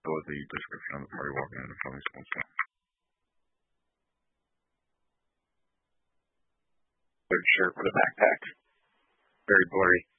That was the description of the party walking into filming school. So. Third shirt with a backpack. Very blurry.